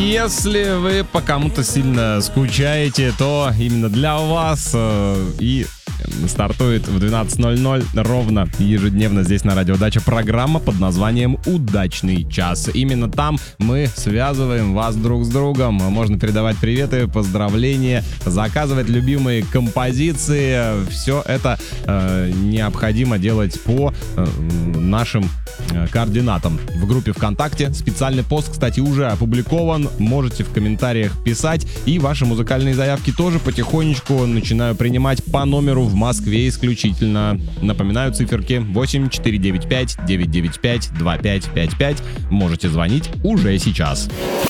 Если вы по кому-то сильно скучаете, то именно для вас и стартует в 12:00 ровно ежедневно здесь на Радио Дача программа под названием «Удачный час». Именно там мы связываем вас друг с другом. Можно передавать приветы, поздравления, заказывать любимые композиции. Все это необходимо делать по нашим координатам. В группе ВКонтакте специальный пост, кстати, уже опубликован. Можете в комментариях писать. И ваши музыкальные заявки тоже потихонечку начинаю принимать по номеру в Москве исключительно. Напоминаю циферки 8495 995 2555. Можете звонить уже сейчас.